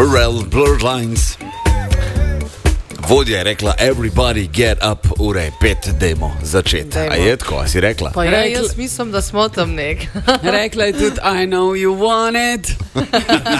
Pharrell, Blurred Lines. Vodja je rekla, everybody get up, ure 5, dajmo začeti. A je tako, si rekla? Pa ja, jaz mislim, da smo tam nek. Rekla je tudi, I know you want it.